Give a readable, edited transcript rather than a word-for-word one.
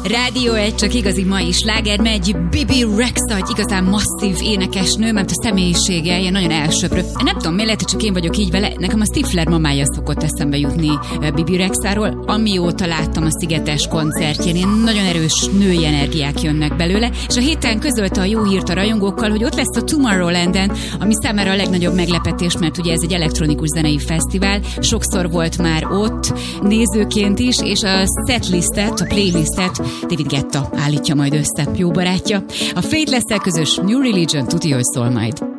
Rádió 1 csak igazi mai sláger megy. Bibi Rexha, egy igazán masszív énekesnő, mert a személyisége ilyen nagyon elsöprő. Nem tudom, miért lehet, hogy csak én vagyok így vele. Nekem a Stifler mamája szokott eszembe jutni Bibi Rexháról. Amióta láttam a Szigetes koncertjén, ilyen nagyon erős női energiák jönnek belőle, és a héten közölte a jó hírt a rajongókkal, hogy ott lesz a Tomorrowlanden, ami számára a legnagyobb meglepetés, mert ugye ez egy elektronikus zenei fesztivál. Sokszor volt már ott nézőként is, és a setlistet, a playlistet David Guetta állítja majd össze, jó barátja. A Faithless-szel közös New Religion tuti, hogy szól majd.